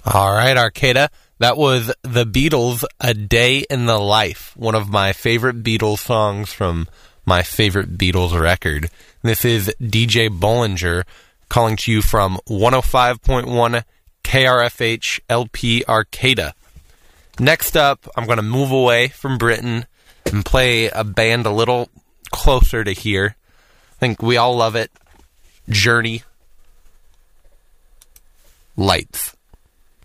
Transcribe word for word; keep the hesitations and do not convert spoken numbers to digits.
All right, Arcada. That was the Beatles' A Day in the Life, one of my favorite Beatles songs from my favorite Beatles record. This is D J Bollinger calling to you from one oh five point one K R F H L P Arcata. Next up, I'm going to move away from Britain and play a band a little closer to here. I think we all love it. Journey. Lights.